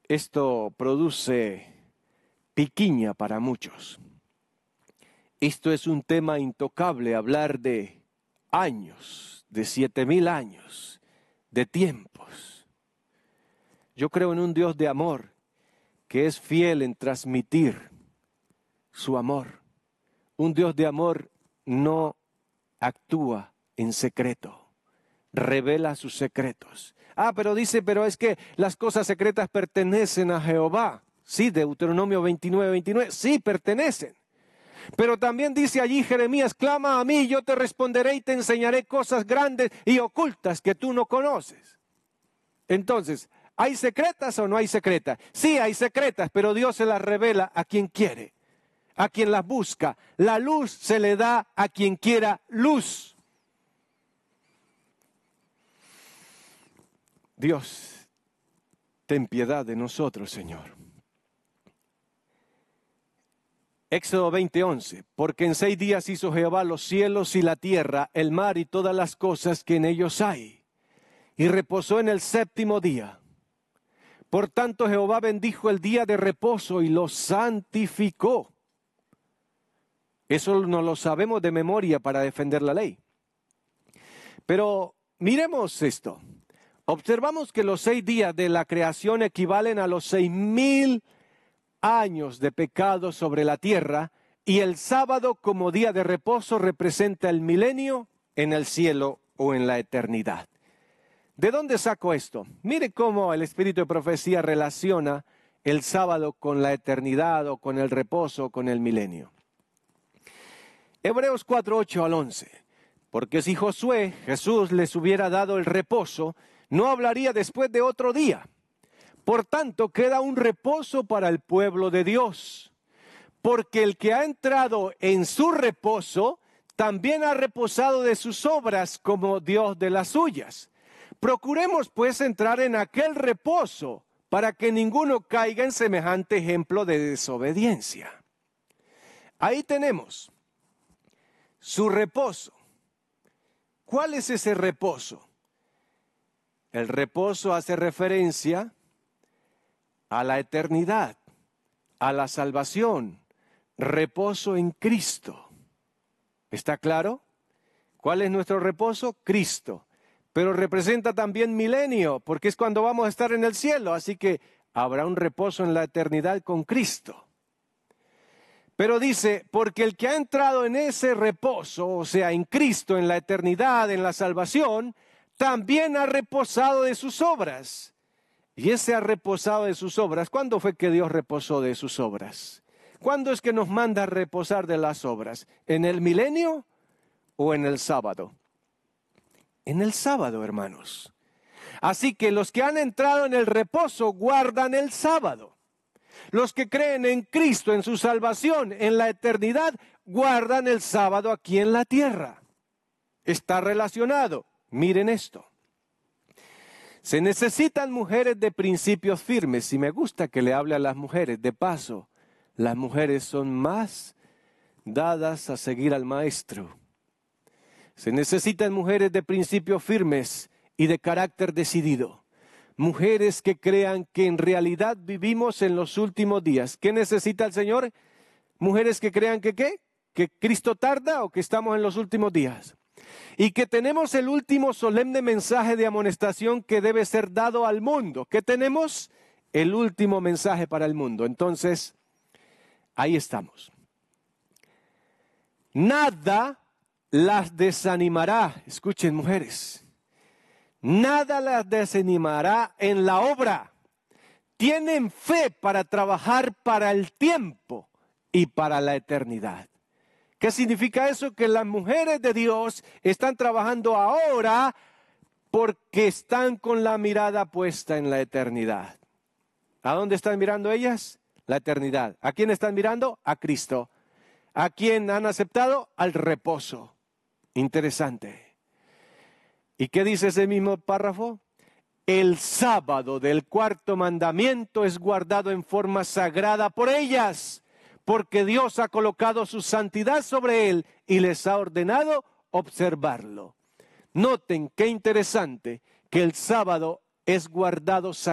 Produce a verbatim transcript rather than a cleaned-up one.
Esto produce piquiña para muchos. Esto es un tema intocable, hablar de años, de siete mil años, de tiempos. Yo creo en un Dios de amor que es fiel en transmitir su amor. Un Dios de amor no actúa en secreto, revela sus secretos. Ah, pero dice, pero es que las cosas secretas pertenecen a Jehová. Sí, Deuteronomio veintinueve, veintinueve, sí, pertenecen. Pero también dice allí Jeremías, clama a mí, y yo te responderé y te enseñaré cosas grandes y ocultas que tú no conoces. Entonces, ¿hay secretas o no hay secretas? Sí, hay secretas, pero Dios se las revela a quien quiere, a quien las busca. La luz se le da a quien quiera luz. Dios, ten piedad de nosotros, Señor. Éxodo veinte, once, porque en seis días hizo Jehová los cielos y la tierra, el mar y todas las cosas que en ellos hay, y reposó en el séptimo día. Por tanto Jehová bendijo el día de reposo y lo santificó. Eso no lo sabemos de memoria para defender la ley. Pero miremos esto. Observamos que los seis días de la creación equivalen a los seis mil años de pecado sobre la tierra, y el sábado como día de reposo representa el milenio en el cielo o en la eternidad. ¿De dónde saco esto? Mire cómo el espíritu de profecía relaciona el sábado con la eternidad o con el reposo o con el milenio. Hebreos cuatro, ocho al once. Porque si Josué, Jesús, les hubiera dado el reposo, no hablaría después de otro día. Por tanto, queda un reposo para el pueblo de Dios, porque el que ha entrado en su reposo, también ha reposado de sus obras como Dios de las suyas. Procuremos pues entrar en aquel reposo, para que ninguno caiga en semejante ejemplo de desobediencia. Ahí tenemos su reposo. ¿Cuál es ese reposo? El reposo hace referencia a la eternidad, a la salvación, reposo en Cristo. ¿Está claro? ¿Cuál es nuestro reposo? Cristo. Pero representa también milenio, porque es cuando vamos a estar en el cielo, así que habrá un reposo en la eternidad con Cristo. Pero dice, porque el que ha entrado en ese reposo, o sea, en Cristo, en la eternidad, en la salvación, también ha reposado de sus obras. Y ese ha reposado de sus obras. ¿Cuándo fue que Dios reposó de sus obras? ¿Cuándo es que nos manda a reposar de las obras? ¿En el milenio o en el sábado? En el sábado, hermanos. Así que los que han entrado en el reposo guardan el sábado. Los que creen en Cristo, en su salvación, en la eternidad, guardan el sábado aquí en la tierra. Está relacionado. Miren esto. Se necesitan mujeres de principios firmes. Y me gusta que le hable a las mujeres. De paso, las mujeres son más dadas a seguir al maestro. Se necesitan mujeres de principios firmes y de carácter decidido. Mujeres que crean que en realidad vivimos en los últimos días. ¿Qué necesita el Señor? Mujeres que crean que ¿qué? Que Cristo tarda o que estamos en los últimos días. Y que tenemos el último solemne mensaje de amonestación que debe ser dado al mundo. ¿Qué tenemos? El último mensaje para el mundo. Entonces, ahí estamos. Nada las desanimará. Escuchen, mujeres. Nada las desanimará en la obra. Tienen fe para trabajar para el tiempo y para la eternidad. ¿Qué significa eso? Que las mujeres de Dios están trabajando ahora porque están con la mirada puesta en la eternidad. ¿A dónde están mirando ellas? La eternidad. ¿A quién están mirando? A Cristo. ¿A quién han aceptado? Al reposo. Interesante. ¿Y qué dice ese mismo párrafo? El sábado del cuarto mandamiento es guardado en forma sagrada por ellas, porque Dios ha colocado su santidad sobre él y les ha ordenado observarlo. Noten qué interesante que el sábado es guardado sagrado.